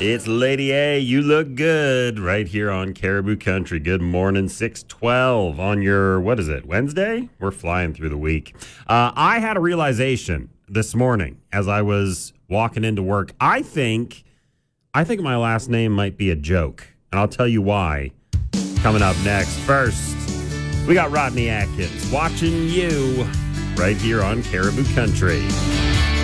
It's Lady A. You look good right here on Caribou Country. Good morning, 6:12 on your, what is it, Wednesday? We're flying through the week. I had a realization this morning as I was walking into work. I think my last name might be a joke, and I'll tell you why coming up next. First, we got Rodney Atkins watching you right here on Caribou Country.